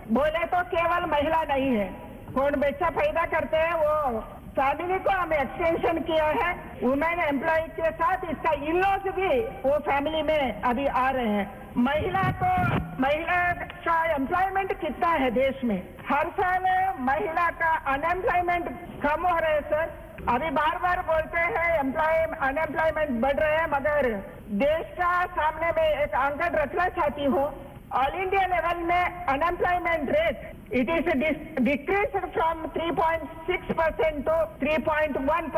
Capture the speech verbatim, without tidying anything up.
बोले तो केवल महिला नहीं है, कौन बच्चा पैदा करते हैं वो फैमिली को हम एक्सटेंशन किया है। वुमेन एम्प्लॉय के साथ इसका इन-लॉज भी वो फैमिली में अभी आ रहे हैं। महिला को महिला का एम्प्लॉयमेंट कितना है देश में? हर साल महिला का अनएम्प्लॉयमेंट कम हो रहा है सर। अभी बार बार बोलते हैं एम्प्लॉय अनएम्प्लॉयमेंट बढ़ रहे हैं, मगर देश का सामने में एक आंकड़ा रखना चाहती हूँ। ऑल इंडिया लेवल में unemployment rate it is decrease from three point six percent to three point one